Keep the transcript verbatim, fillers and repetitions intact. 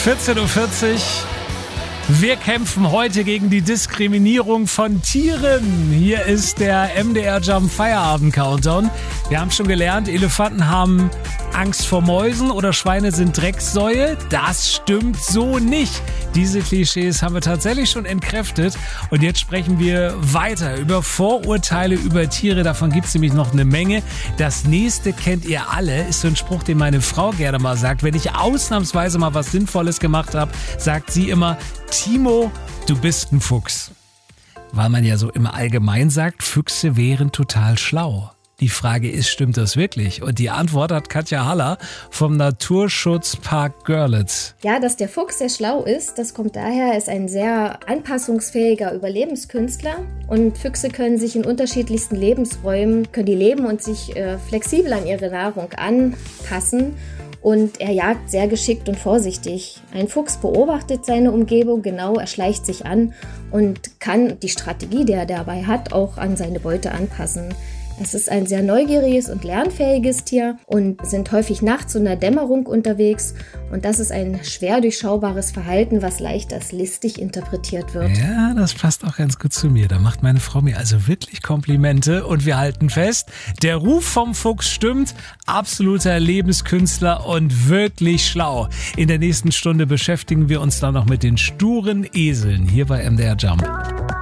vierzehn Uhr vierzig. Wir kämpfen heute gegen die Diskriminierung von Tieren. Hier ist der M D R Jump Feierabend Countdown. Wir haben schon gelernt, Elefanten haben Angst vor Mäusen oder Schweine sind Drecksäue. Das stimmt so nicht. Diese Klischees haben wir tatsächlich schon entkräftet. Und jetzt sprechen wir weiter über Vorurteile über Tiere. Davon gibt es nämlich noch eine Menge. Das nächste kennt ihr alle. Ist so ein Spruch, den meine Frau gerne mal sagt. Wenn ich ausnahmsweise mal was Sinnvolles gemacht habe, sagt sie immer: Timo, du bist ein Fuchs. Weil man ja so im Allgemeinen sagt, Füchse wären total schlau. Die Frage ist, stimmt das wirklich? Und die Antwort hat Katja Haller vom Naturschutzpark Görlitz. Ja, dass der Fuchs sehr schlau ist, das kommt daher, er ist ein sehr anpassungsfähiger Überlebenskünstler. Und Füchse können sich in unterschiedlichsten Lebensräumen, können die leben und sich äh, flexibel an ihre Nahrung anpassen. Und er jagt sehr geschickt und vorsichtig. Ein Fuchs beobachtet seine Umgebung genau, er schleicht sich an und kann die Strategie, die er dabei hat, auch an seine Beute anpassen. Es ist ein sehr neugieriges und lernfähiges Tier und sind häufig nachts in der Dämmerung unterwegs. Und das ist ein schwer durchschaubares Verhalten, was leicht als listig interpretiert wird. Ja, das passt auch ganz gut zu mir. Da macht meine Frau mir also wirklich Komplimente. Und wir halten fest, der Ruf vom Fuchs stimmt. Absoluter Lebenskünstler und wirklich schlau. In der nächsten Stunde beschäftigen wir uns dann noch mit den sturen Eseln hier bei M D R Jump.